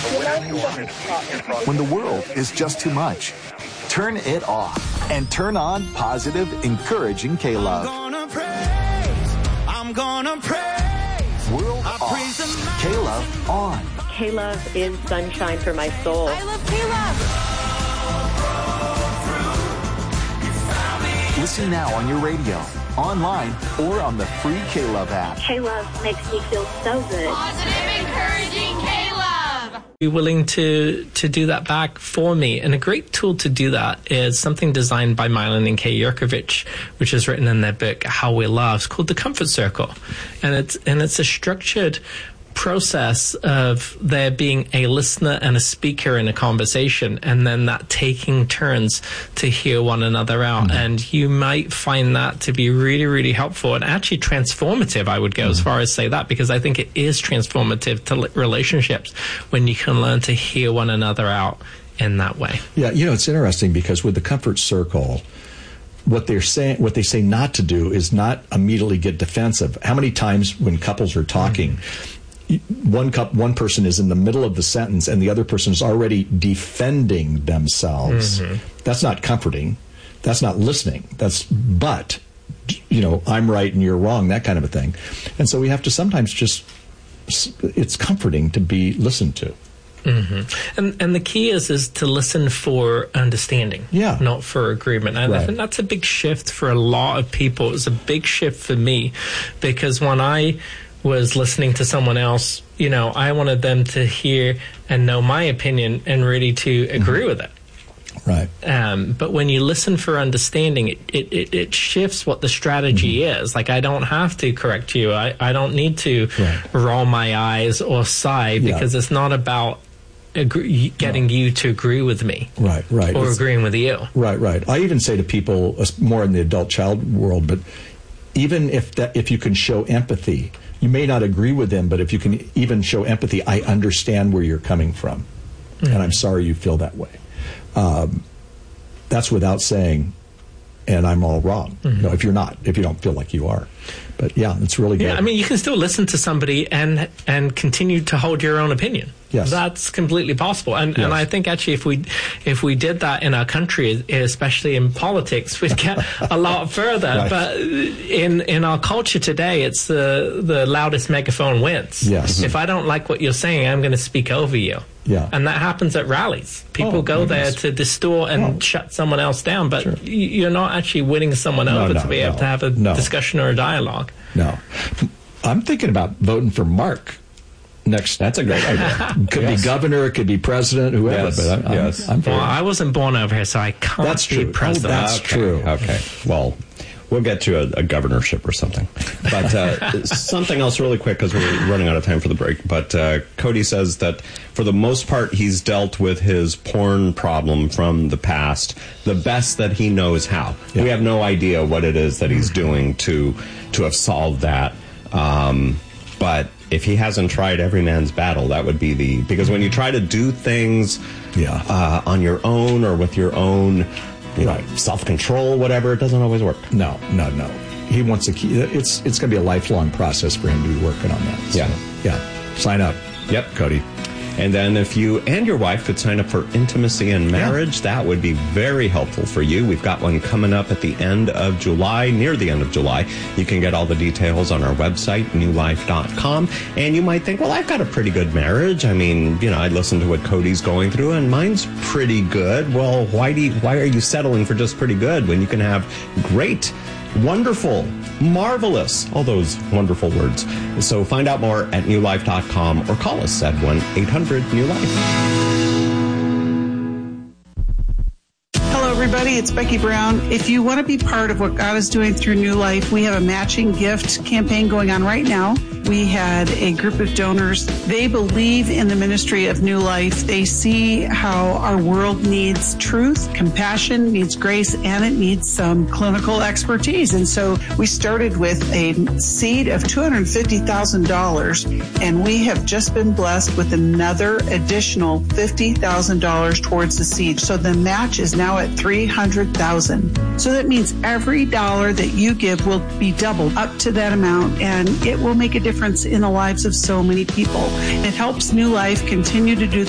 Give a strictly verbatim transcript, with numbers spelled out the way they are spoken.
When the world is just too much, turn it off and turn on positive, encouraging K-Love. I'm gonna praise, I'm gonna praise. World off, K-Love on. K-Love is sunshine for my soul. I love K-Love. Listen now on your radio, online, or on the free K-Love app. K-Love makes me feel so good. Positive, encouraging K-Love. Be willing to to do that back for me, and a great tool to do that is something designed by Mylan and Kay Yurkovich, which is written in their book How We Love. It's called the Comfort Circle, and it's and it's a structured process of there being a listener and a speaker in a conversation, and then that taking turns to hear one another out. Mm-hmm. And you might find that to be really, really helpful and actually transformative. I would go mm-hmm. as far as say that, because I think it is transformative to relationships when you can learn to hear one another out in that way. Yeah, you know, it's interesting because with the Comfort Circle, what they're saying, what they say not to do is not immediately get defensive. How many times when couples are talking, mm-hmm. One cup, one person is in the middle of the sentence and the other person is already defending themselves. Mm-hmm. That's not comforting. That's not listening. That's, but, you know, I'm right and you're wrong, that kind of a thing. And so we have to sometimes just, it's comforting to be listened to. Mm-hmm. And and the key is is to listen for understanding, yeah, not for agreement. And right. I think that's a big shift for a lot of people. It's a big shift for me, because when I was listening to someone else, you know, I wanted them to hear and know my opinion and really to agree mm-hmm. with it. Right. Um, but when you listen for understanding, it, it, it, it shifts what the strategy mm-hmm. is. Like, I don't have to correct you. I, I don't need to right. roll my eyes or sigh, because yeah. it's not about agree, getting no. you to agree with me. Right, right. Or it's, agreeing with you. Right, right. I even say to people, more in the adult-child world, but even if that, if you can show empathy, you may not agree with them, but if you can even show empathy, I understand where you're coming from, mm-hmm. and I'm sorry you feel that way. Um, that's without saying, and I'm all wrong. Mm-hmm. No, if you're not, if you don't feel like you are. But yeah, it's really good. Yeah, I mean, you can still listen to somebody and and continue to hold your own opinion. Yes, that's completely possible. And yes. and I think actually, if we if we did that in our country, especially in politics, we'd get a lot further. Right. But in in our culture today, it's the the loudest megaphone wins. Yes. If I don't like what you're saying, I'm going to speak over you. Yeah. And that happens at rallies. People oh, go there goodness. to distort and oh. shut someone else down, but sure. you're not actually winning someone no, over no, to be no, able to have a no. discussion or a dialogue. No. I'm thinking about voting for Mark next. That's a great idea. Could yes. be governor, it could be president, whoever. Yes. But I'm, yes. I'm, I'm well, I wasn't born over here, so I can't that's be true. president. Oh, that's okay. true. Okay. Well, we'll get to a, a governorship or something. But uh, something else really quick, because we're running out of time for the break. But uh, Cody says that for the most part, he's dealt with his porn problem from the past the best that he knows how. Yeah. We have no idea what it is that he's doing to to have solved that. Um, but if he hasn't tried every man's battle, that would be the... Because when you try to do things yeah. uh, on your own or with your own... You know, self-control, whatever, it doesn't always work. No, no, no. He wants to keep, it's it's going to be a lifelong process for him to be working on that. So, yeah. Yeah. Sign up. Yep. Cody. And then if you and your wife could sign up for Intimacy and Marriage, yeah. that would be very helpful for you. We've got one coming up at the end of July, near the end of July. You can get all the details on our website, new life dot com. And you might think, well, I've got a pretty good marriage. I mean, you know, I listened to what Cody's going through, and mine's pretty good. Well, why do you, why are you settling for just pretty good when you can have great, wonderful, marvelous, all those wonderful words? So find out more at new life dot com or call us at one eight hundred new life. Hello, everybody. It's Becky Brown. If you want to be part of what God is doing through New Life, we have a matching gift campaign going on right now. We had a group of donors. They believe in the ministry of New Life. They see how our world needs truth, compassion, needs grace, and it needs some clinical expertise. And so we started with a seed of two hundred fifty thousand dollars, and we have just been blessed with another additional fifty thousand dollars towards the seed. So the match is now at three hundred thousand dollars. So that means every dollar that you give will be doubled up to that amount, and it will make a difference in the lives of so many people. It helps New Life continue to do